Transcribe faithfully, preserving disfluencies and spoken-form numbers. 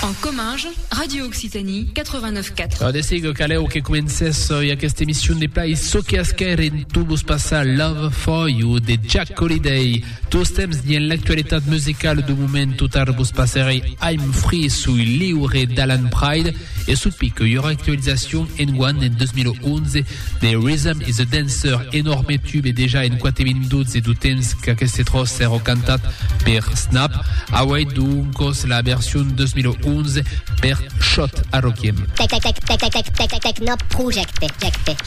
En Comminges, Radio Occitanie quatre-vingt-neuf quatre. Adesso che caleo che cominciasse a questa emissione di play so che asker in tubus passa Love for You de Jack Holiday. Tous temps di l'actualità musicale du momento tarbus passerei I'm Free sui livre d'Alan Pride e sul picco il y aura actualisation en one en duemilaonze de Rhythm is a Dancer, enorme tube e déjà en quatre minutos e du temps che queste trosse ero cantat per Snap. Away duncos la versione duemilaonze per Shot a Rockiem. Tec tec tec tec tec tec tec tec no project.